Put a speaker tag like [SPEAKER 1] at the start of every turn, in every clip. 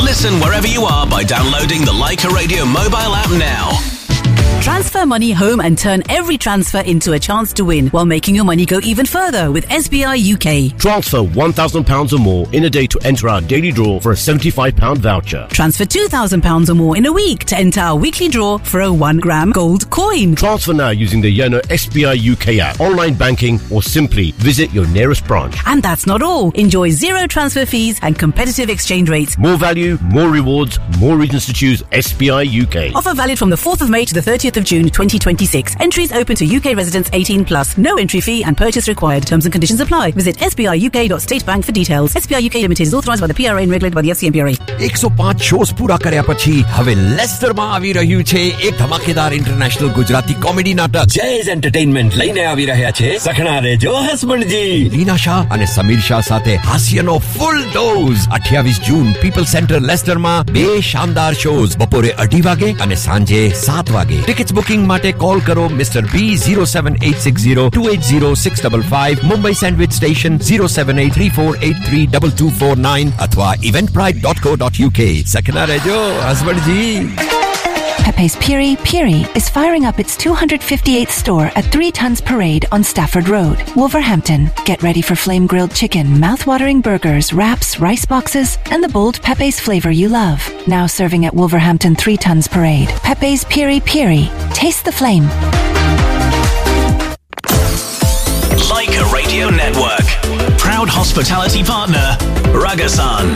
[SPEAKER 1] Listen wherever you are by downloading the Leica Radio mobile app now.
[SPEAKER 2] Transfer money home and turn every transfer into a chance to win while making your money go even further with SBI UK.
[SPEAKER 3] Transfer £1,000 or more in a day to enter our daily draw for a £75 voucher.
[SPEAKER 2] Transfer £2,000 or more in a week to enter our weekly draw for a 1 gram gold coin.
[SPEAKER 3] Transfer now using the Yono SBI UK app, online banking, or simply visit your nearest branch.
[SPEAKER 2] And that's not all. Enjoy zero transfer fees and competitive exchange rates.
[SPEAKER 3] More value, more rewards, more reasons to choose SBI UK.
[SPEAKER 2] Offer valid from the 4th of May to the 30th of June 2026. Entries open to UK residents 18 plus. No entry fee and purchase required. Terms and conditions apply. Visit sbiuk.statebank for details. SBI UK Limited is authorised by the PRA and regulated by the FCMPRA.
[SPEAKER 4] 105 shows પૂરા કર્યા પછી હવે લેસ્ટરમાં આવી રહ્યું છે એક ધમાકેદાર international Gujarati comedy નાટક.
[SPEAKER 5] જેઝ એન્ટરટેઇનમેન્ટ લઈને આવી રહ્યા છે સખણા રેજો હસબન્ડજી.
[SPEAKER 4] રીના શાહ અને સમીર શાહ સાથે હાસ્યનો ફૂલ ડોઝ. 28 જૂન પીપલ સેન્ટર લેસ્ટરમાં 2 શાનદાર શોઝ બપોરે 2:30 વાગે અને સાંજે 7 વાગે. ટિકિટ્સ બુકિંગ માટે કોલ કરો mister B 07860280655, Mumbai sandwich station 07834832249 અથવા eventbrite.co.uk. સખના રેજો હસબન્ડજી.
[SPEAKER 6] Pepe's Piri Piri is firing up its 258th store at 3 Tons Parade on Stafford Road, Wolverhampton. Get ready for flame-grilled chicken, mouth-watering burgers, wraps, rice boxes, and the bold Pepe's flavor you love. Now serving at Wolverhampton 3 Tons Parade. Pepe's Piri Piri. Taste the flame.
[SPEAKER 1] Leica Radio Network. Proud hospitality partner, Ragasan.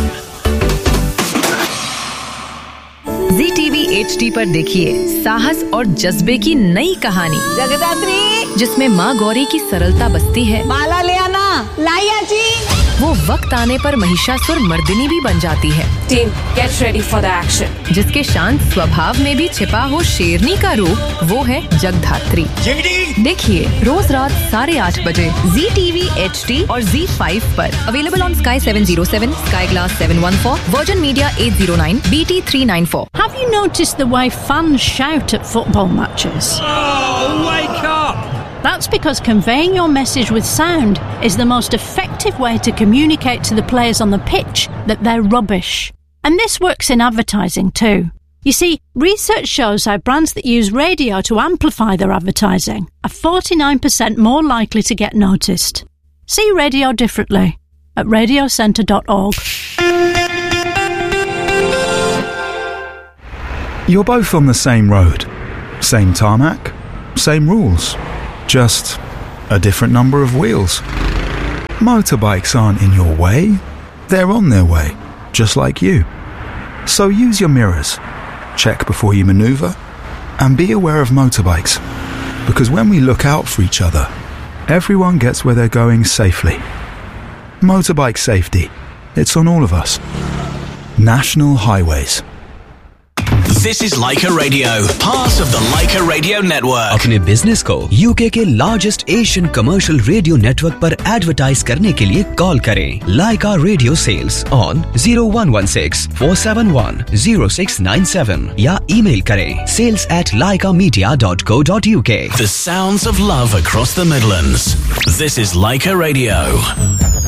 [SPEAKER 7] ZTV HD पर देखिए साहस और जज्बे की नई कहानी
[SPEAKER 8] जगदात्री,
[SPEAKER 7] जिसमें माँ गौरी की सरलता बसती है.
[SPEAKER 8] माला ले आना. लाइया जी.
[SPEAKER 7] वो वक्त आने पर महिषासुर मर्दिनी भी बन जाती है.
[SPEAKER 8] Team get ready for the action.
[SPEAKER 7] जिसके शांत स्वभाव में भी छिपा हो शेरनी का रूप, वो है जगधात्री. देखिए रोज रात 8:30 बजे ZTV HD और Z5 पर. Available on Sky 707, Sky Glass 714, Virgin Media 809, BT 394.
[SPEAKER 9] Have you noticed the way fans shout at football matches?
[SPEAKER 10] Oh, wake up!
[SPEAKER 9] That's because conveying your message with sound is the most effective way to communicate to the players on the pitch that they're rubbish. And this works in advertising too. You see, research shows how brands that use radio to amplify their advertising are 49% more likely to get noticed. See radio differently at radiocentre.org.
[SPEAKER 11] You're both on the same road, same tarmac, same rules, just a different number of wheels. Motorbikes aren't in your way, they're on their way, just like you. So use your mirrors, check before you manoeuvre, and be aware of motorbikes, because when we look out for each other, everyone gets where they're going safely. Motorbike safety, it's on all of us. National Highways.
[SPEAKER 1] This is Leica Radio, part of the Leica Radio Network.
[SPEAKER 12] अपने business को UK के largest Asian commercial radio network पर advertise करने के लिए call करें Leica Radio Sales on 0116-471-0697 या email करें sales@leicamedia.co.uk.
[SPEAKER 1] The sounds of love across the Midlands. This is Leica Radio.